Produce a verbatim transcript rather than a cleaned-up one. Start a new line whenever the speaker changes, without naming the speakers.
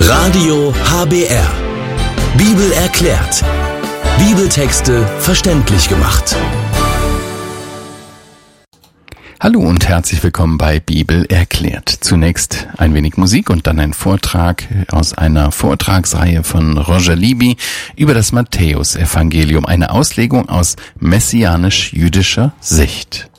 Radio H B R. Bibel erklärt. Bibeltexte verständlich gemacht.
Hallo und herzlich willkommen bei Bibel erklärt. Zunächst ein wenig Musik und dann ein Vortrag aus einer Vortragsreihe von Roger Libby über das Matthäusevangelium, eine Auslegung aus messianisch-jüdischer Sicht.